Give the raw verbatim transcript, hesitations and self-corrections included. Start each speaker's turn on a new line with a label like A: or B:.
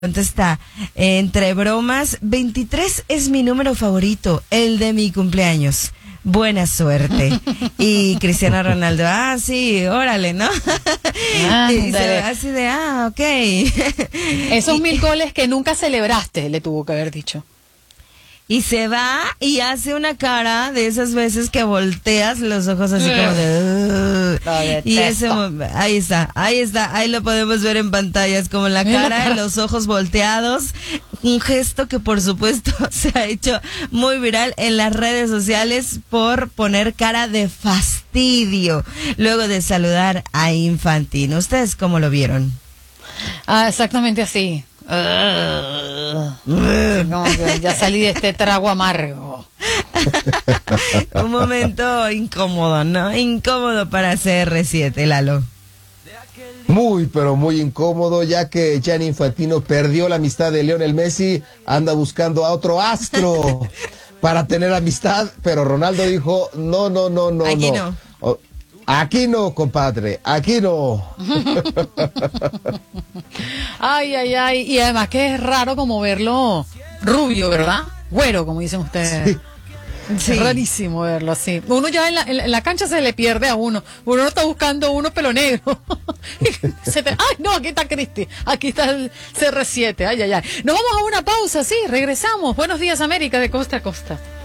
A: Contesta, entre bromas, veintitrés es mi número favorito, el de mi cumpleaños. Buena suerte. Y Cristiano Ronaldo, ah, sí, órale, ¿no?
B: Ah,
A: y dice, así de, ah, ok.
B: Esos
A: y,
B: mil goles que nunca celebraste, le tuvo que haber dicho.
A: Y se va y hace una cara de esas veces que volteas los ojos así como de... Uh, y ese, ahí está, ahí está, ahí lo podemos ver en pantallas, como la cara de los ojos volteados. Un gesto que por supuesto se ha hecho muy viral en las redes sociales por poner cara de fastidio luego de saludar a Infantino. ¿Ustedes cómo lo vieron?
B: Ah, exactamente así. Uh, como que ya salí de este trago amargo.
A: Un momento incómodo, ¿no? Incómodo para C R siete, Lalo.
C: Muy, pero muy incómodo, ya que Gianni Infantino perdió la amistad de Lionel Messi, anda buscando a otro astro para tener amistad, pero Ronaldo dijo, no, no, no, no,
A: Aquí
C: no.
A: no.
C: Oh, aquí no, compadre, aquí no.
B: Ay, ay, ay, y además que es raro como verlo rubio, ¿verdad? Güero, como dicen ustedes.
C: Sí.
B: Sí. Es rarísimo verlo así. Uno ya en la, en la, en la cancha se le pierde a uno. Uno no está buscando uno pelo negro. se te, ay, no, aquí está Cristi. Aquí está el C R siete. Ay, ay, ay. Nos vamos a una pausa, sí, regresamos. Buenos días, América, de costa a costa.